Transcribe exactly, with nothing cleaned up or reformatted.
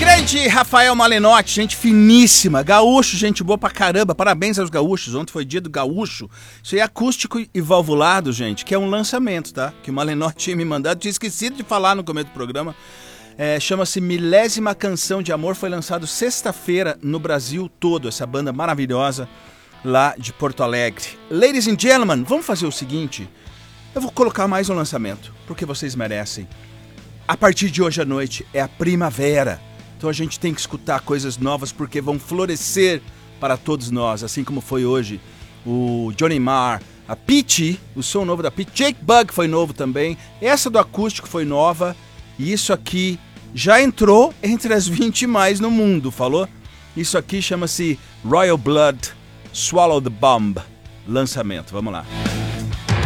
Grande Rafael Malenotti, gente finíssima, gaúcho, gente boa pra caramba, parabéns aos gaúchos, ontem foi dia do gaúcho. Isso aí é acústico e valvulado, gente, que é um lançamento, tá? Que o Malenotti tinha me mandado, tinha esquecido de falar no começo do programa. É, chama-se Milésima Canção de Amor, foi lançado sexta-feira no Brasil todo, essa banda maravilhosa lá de Porto Alegre. Ladies and gentlemen, vamos fazer o seguinte, eu vou colocar mais um lançamento, porque vocês merecem. A partir de hoje à noite é a primavera. Então a gente tem que escutar coisas novas porque vão florescer para todos nós, assim como foi hoje o Johnny Marr, a Pitty, o som novo da Pitty, Jake Bugg foi novo também, essa do acústico foi nova e isso aqui já entrou entre as vinte mais no mundo, falou? Isso aqui chama-se Royal Blood, Swallow the Bomb, lançamento, vamos lá.